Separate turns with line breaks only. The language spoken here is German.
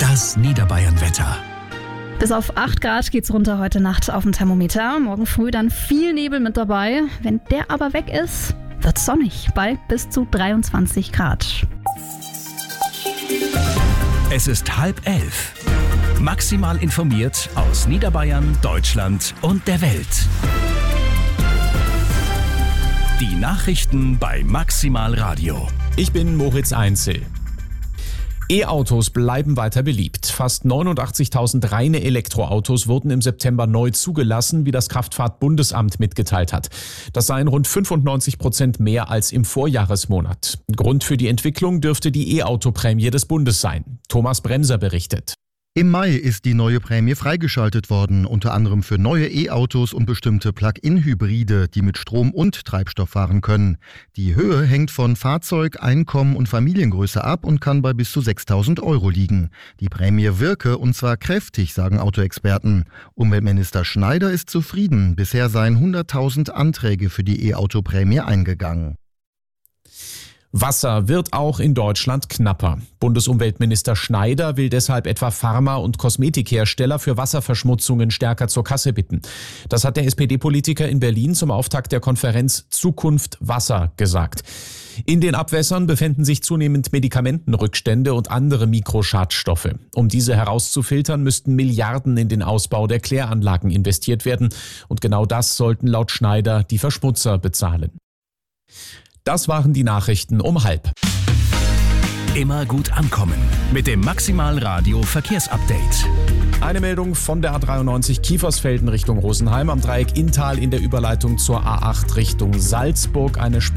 Das Niederbayern-Wetter.
Bis auf 8 Grad geht's runter heute Nacht auf dem Thermometer. Morgen früh dann viel Nebel mit dabei. Wenn der aber weg ist, wird's sonnig bei bis zu 23 Grad.
Es ist 10:30. Maximal informiert aus Niederbayern, Deutschland und der Welt. Die Nachrichten bei Maximal Radio.
Ich bin Moritz Einzel. E-Autos bleiben weiter beliebt. Fast 89.000 reine Elektroautos wurden im September neu zugelassen, wie das Kraftfahrtbundesamt mitgeteilt hat. Das seien rund 95% mehr als im Vorjahresmonat. Grund für die Entwicklung dürfte die E-Auto-Prämie des Bundes sein. Thomas Bremser berichtet.
Im Mai ist die neue Prämie freigeschaltet worden, unter anderem für neue E-Autos und bestimmte Plug-in-Hybride, die mit Strom und Treibstoff fahren können. Die Höhe hängt von Fahrzeug, Einkommen und Familiengröße ab und kann bei bis zu 6.000 € liegen. Die Prämie wirke und zwar kräftig, sagen Autoexperten. Umweltminister Schneider ist zufrieden. Bisher seien 100.000 Anträge für die E-Auto-Prämie eingegangen.
Wasser wird auch in Deutschland knapper. Bundesumweltminister Schneider will deshalb etwa Pharma- und Kosmetikhersteller für Wasserverschmutzungen stärker zur Kasse bitten. Das hat der SPD-Politiker in Berlin zum Auftakt der Konferenz Zukunft Wasser gesagt. In den Abwässern befinden sich zunehmend Medikamentenrückstände und andere Mikroschadstoffe. Um diese herauszufiltern, müssten Milliarden in den Ausbau der Kläranlagen investiert werden. Und genau das sollten laut Schneider die Verschmutzer bezahlen. Das waren die Nachrichten um 12:30.
Immer gut ankommen mit dem Maximal Radio Verkehrsupdate.
Eine Meldung von der A93 Kiefersfelden Richtung Rosenheim am Dreieck Inntal in der Überleitung zur A8 Richtung Salzburg. Eine